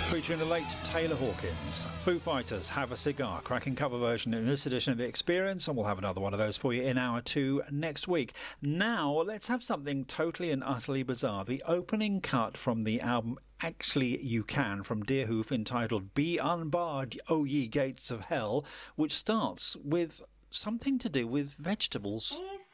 Featuring the late Taylor Hawkins. Foo Fighters, Have a Cigar. Cracking cover version in this edition of The Experience, and we'll have another one of those for you in hour 2 next week. Now, let's have something totally and utterly bizarre. The opening cut from the album Actually You Can from Deerhoof, entitled Be Unbarred, O Ye Gates of Hell, which starts with something to do with vegetables. If